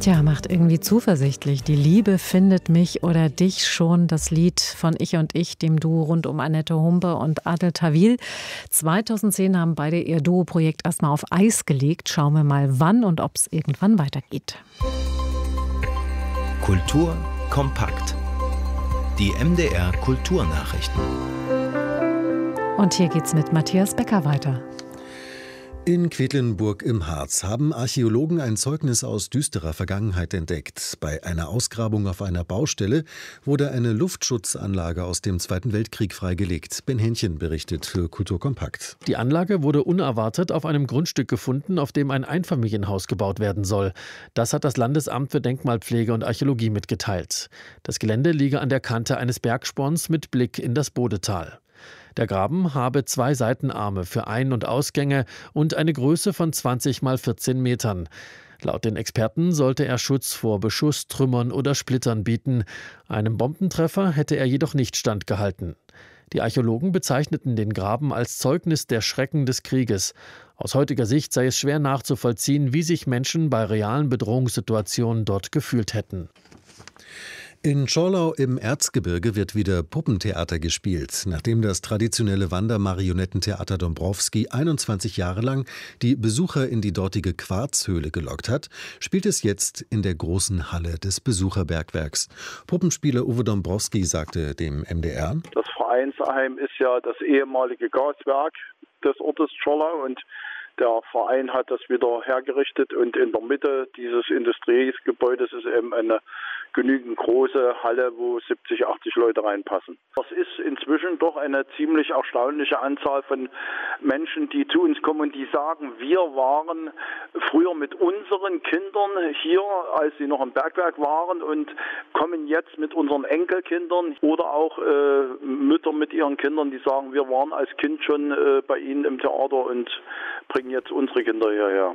Tja, macht irgendwie zuversichtlich. Die Liebe findet mich oder dich schon. Das Lied von Ich und Ich, dem Duo rund um Annette Humpe und Adel Tawil. 2010 haben beide ihr Duo-Projekt erstmal auf Eis gelegt. Schauen wir mal, wann und ob es irgendwann weitergeht. Kultur kompakt. Die MDR Kulturnachrichten. Und hier geht's mit Matthias Becker weiter. In Quedlinburg im Harz haben Archäologen ein Zeugnis aus düsterer Vergangenheit entdeckt. Bei einer Ausgrabung auf einer Baustelle wurde eine Luftschutzanlage aus dem Zweiten Weltkrieg freigelegt. Ben Hähnchen berichtet für Kultur kompakt. Die Anlage wurde unerwartet auf einem Grundstück gefunden, auf dem ein Einfamilienhaus gebaut werden soll. Das hat das Landesamt für Denkmalpflege und Archäologie mitgeteilt. Das Gelände liege an der Kante eines Bergsporns mit Blick in das Bodetal. Der Graben habe 2 Seitenarme für Ein- und Ausgänge und eine Größe von 20 mal 14 Metern. Laut den Experten sollte er Schutz vor Beschuss, Trümmern oder Splittern bieten. Einem Bombentreffer hätte er jedoch nicht standgehalten. Die Archäologen bezeichneten den Graben als Zeugnis der Schrecken des Krieges. Aus heutiger Sicht sei es schwer nachzuvollziehen, wie sich Menschen bei realen Bedrohungssituationen dort gefühlt hätten. In Schorlau im Erzgebirge wird wieder Puppentheater gespielt. Nachdem das traditionelle Wandermarionettentheater Dombrowski 21 Jahre lang die Besucher in die dortige Quarzhöhle gelockt hat, spielt es jetzt in der großen Halle des Besucherbergwerks. Puppenspieler Uwe Dombrowski sagte dem MDR: Das Vereinsheim ist ja das ehemalige Gaswerk des Ortes Schorlau und der Verein hat das wieder hergerichtet und in der Mitte dieses Industriegebäudes ist eben eine genügend große Halle, wo 70, 80 Leute reinpassen. Das ist inzwischen doch eine ziemlich erstaunliche Anzahl von Menschen, die zu uns kommen und die sagen, wir waren früher mit unseren Kindern hier, als sie noch im Bergwerk waren und kommen jetzt mit unseren Enkelkindern oder auch Mütter mit ihren Kindern, die sagen, wir waren als Kind schon bei ihnen im Theater und bringen jetzt unsere Kinder hierher.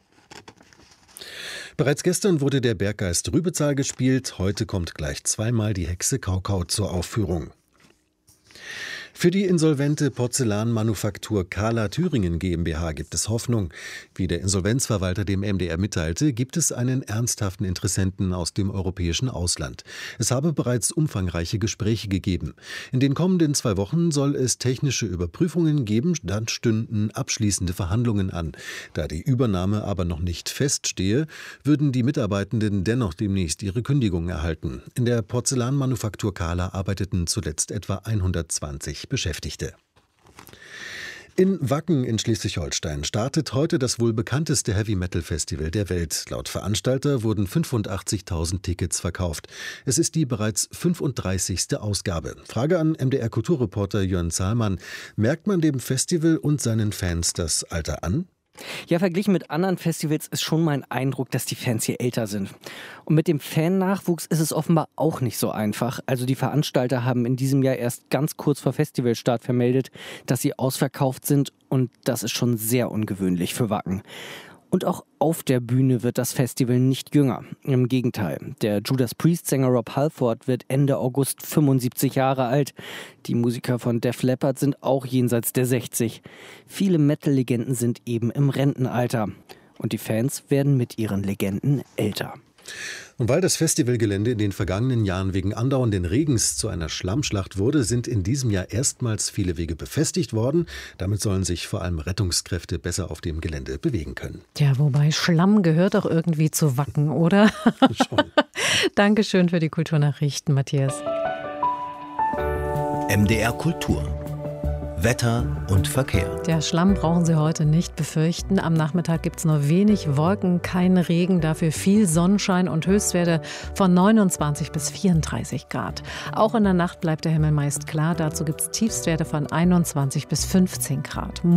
Bereits gestern wurde der Berggeist Rübezahl gespielt. Heute kommt gleich zweimal die Hexe Kaukau zur Aufführung. Für die insolvente Porzellanmanufaktur Kahler Thüringen GmbH gibt es Hoffnung. Wie der Insolvenzverwalter dem MDR mitteilte, gibt es einen ernsthaften Interessenten aus dem europäischen Ausland. Es habe bereits umfangreiche Gespräche gegeben. In den kommenden 2 Wochen soll es technische Überprüfungen geben, dann stünden abschließende Verhandlungen an. Da die Übernahme aber noch nicht feststehe, würden die Mitarbeitenden dennoch demnächst ihre Kündigung erhalten. In der Porzellanmanufaktur Kahler arbeiteten zuletzt etwa 120 Beschäftigte. In Wacken in Schleswig-Holstein startet heute das wohl bekannteste Heavy-Metal-Festival der Welt. Laut Veranstalter wurden 85.000 Tickets verkauft. Es ist die bereits 35. Ausgabe. Frage an MDR-Kulturreporter Jörn Zahlmann. Merkt man dem Festival und seinen Fans das Alter an? Ja, verglichen mit anderen Festivals ist schon mein Eindruck, dass die Fans hier älter sind. Und mit dem Fan-Nachwuchs ist es offenbar auch nicht so einfach. Also die Veranstalter haben in diesem Jahr erst ganz kurz vor Festivalstart vermeldet, dass sie ausverkauft sind. Und das ist schon sehr ungewöhnlich für Wacken. Und auch auf der Bühne wird das Festival nicht jünger. Im Gegenteil, der Judas Priest-Sänger Rob Halford wird Ende August 75 Jahre alt. Die Musiker von Def Leppard sind auch jenseits der 60. Viele Metal-Legenden sind eben im Rentenalter. Und die Fans werden mit ihren Legenden älter. Und weil das Festivalgelände in den vergangenen Jahren wegen andauernden Regens zu einer Schlammschlacht wurde, sind in diesem Jahr erstmals viele Wege befestigt worden. Damit sollen sich vor allem Rettungskräfte besser auf dem Gelände bewegen können. Ja, wobei Schlamm gehört auch irgendwie zu Wacken, oder? Schon. Dankeschön für die Kulturnachrichten, Matthias. MDR Kultur. Wetter und Verkehr. Der Schlamm brauchen Sie heute nicht befürchten. Am Nachmittag gibt es nur wenig Wolken, kein Regen, dafür viel Sonnenschein und Höchstwerte von 29 bis 34 Grad. Auch in der Nacht bleibt der Himmel meist klar. Dazu gibt es Tiefstwerte von 21 bis 15 Grad.